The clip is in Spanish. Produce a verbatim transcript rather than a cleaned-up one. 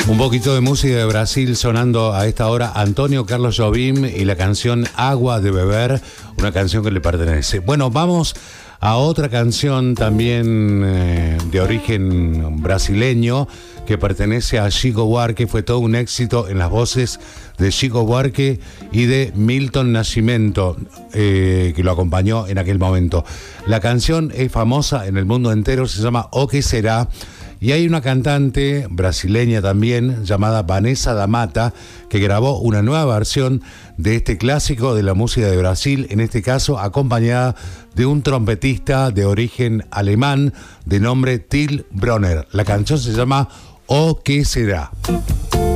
Un poquito de música de Brasil sonando a esta hora. Antonio Carlos Jobim y la canción Agua de Beber, una canción que le pertenece. Bueno, vamos a otra canción también eh, de origen brasileño que pertenece a Chico Buarque. Fue todo un éxito en las voces de Chico Buarque y de Milton Nascimento, eh, que lo acompañó en aquel momento. La canción es famosa en el mundo entero, se llama O Que Será. Y hay una cantante brasileña también llamada Vanessa da Mata que grabó una nueva versión de este clásico de la música de Brasil, en este caso acompañada de un trompetista de origen alemán de nombre Till Brönner. La canción se llama O Que Será.